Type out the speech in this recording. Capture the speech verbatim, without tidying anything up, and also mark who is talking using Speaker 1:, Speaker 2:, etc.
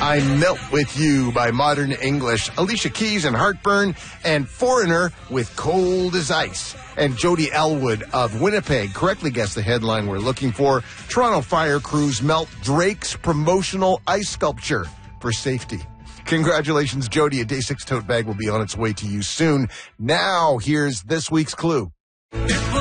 Speaker 1: I Melt With You by Modern English, Alicia Keys and Heartburn, and Foreigner with Cold as Ice. And Jody Elwood of Winnipeg correctly guessed the headline we're looking for. Toronto fire crews melt Drake's promotional ice sculpture for safety. Congratulations, Jody. A Day six tote bag will be on its way to you soon. Now, here's this week's clue.